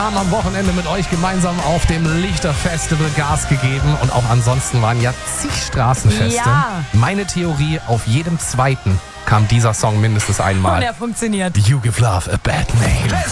haben am Wochenende mit euch gemeinsam auf dem Lichterfestival Gas gegeben und auch ansonsten waren ja zig Straßenfeste. Ja. Meine Theorie, auf jedem zweiten kam dieser Song mindestens einmal. Und er funktioniert. You give love a bad name.